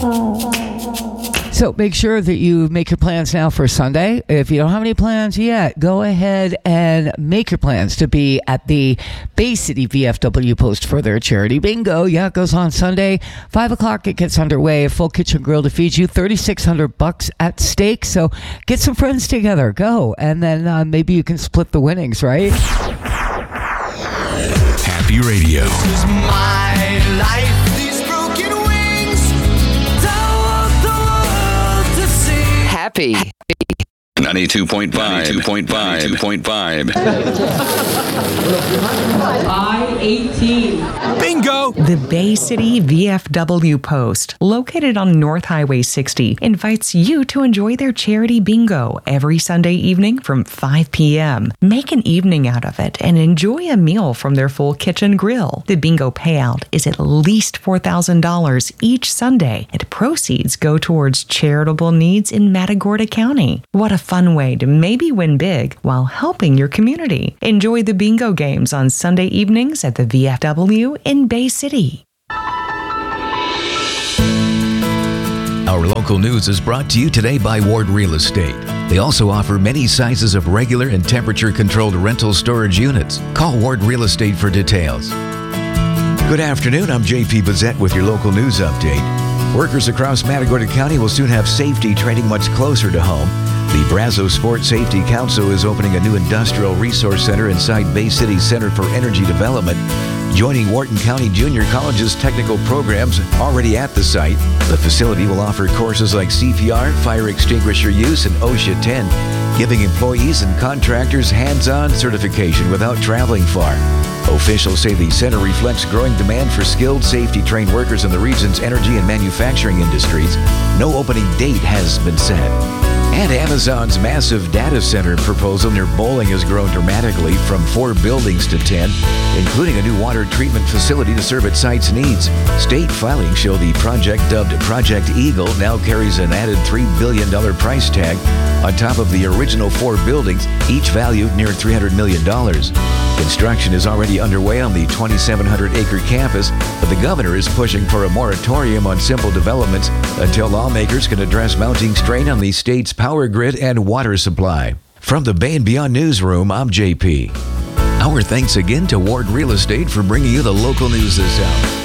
So make sure that you make your plans now for Sunday. If you don't have any plans yet, go ahead and make your plans to be at the Bay City VFW Post for their charity bingo. Yeah, it goes on Sunday, 5 o'clock. It gets underway. A full kitchen grill to feed you. $3,600 at stake. So get some friends together. Go, and then maybe you can split the winnings, right? Happy Radio. This is my life. These broken wings. Don't want the world to see. Happy. 92.5. 92.5. I-18. Bingo! The Bay City VFW Post, located on North Highway 60, invites you to enjoy their charity bingo every Sunday evening from 5 p.m. Make an evening out of it and enjoy a meal from their full kitchen grill. The bingo payout is at least $4,000 each Sunday, and proceeds go towards charitable needs in Matagorda County. What a fun way to maybe win big while helping your community. Enjoy the bingo games on Sunday evenings at the VFW in Bay City. Our local news is brought to you today by Ward Real Estate. They also offer many sizes of regular and temperature-controlled rental storage units. Call Ward Real Estate for details. Good afternoon, I'm JP Bazette with your local news update. Workers across Matagorda County will soon have safety training much closer to home. The Brazos Sport Safety Council is opening a new industrial resource center inside Bay City Center for Energy Development. Joining Wharton County Junior College's technical programs already at the site, the facility will offer courses like CPR, fire extinguisher use, and OSHA 10, giving employees and contractors hands-on certification without traveling far. Officials say the center reflects growing demand for skilled, safety-trained workers in the region's energy and manufacturing industries. No opening date has been set. And Amazon's massive data center proposal near Bowling has grown dramatically from 4 buildings to 10, including a new water treatment facility to serve its site's needs. State filings show the project, dubbed Project Eagle, now carries an added $3 billion price tag on top of the original 4 buildings, each valued near $300 million. Construction is already underway on the 2,700-acre campus, but the governor is pushing for a moratorium on simple developments until lawmakers can address mounting strain on the state's power grid and water supply. From the Bay and Beyond Newsroom, I'm JP. Our thanks again to Ward Real Estate for bringing you the local news this hour.